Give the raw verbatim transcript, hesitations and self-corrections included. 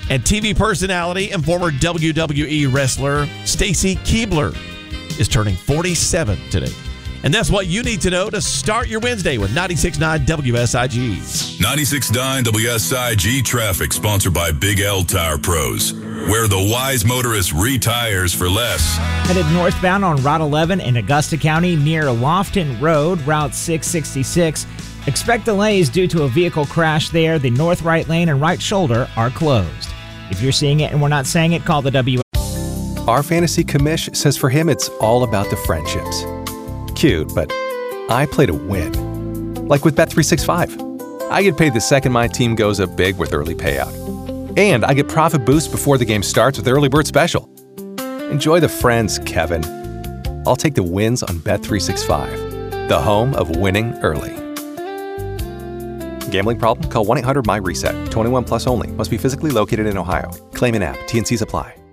And T V personality and former W W E wrestler Stacy Keibler is turning forty-seven today. And that's what you need to know to start your Wednesday with ninety-six point nine W S I G. ninety-six point nine W S I G Traffic, sponsored by Big L Tire Pros, where the wise motorist retires for less. Headed northbound on Route eleven in Augusta County near Lofton Road, Route six sixty-six. Expect delays due to a vehicle crash there. The north right lane and right shoulder are closed. If you're seeing it and we're not saying it, call the W. Our fantasy commish says for him it's all about the friendships. Cute, but I play to win. Like with Bet three sixty-five. I get paid the second my team goes up big with early payout. And I get profit boost before the game starts with Early Bird Special. Enjoy the friends, Kevin. I'll take the wins on Bet three sixty-five, the home of winning early. Gambling problem? Call one eight hundred M Y RESET. twenty-one plus only. Must be physically located in Ohio. Claim in app. T N Cs apply.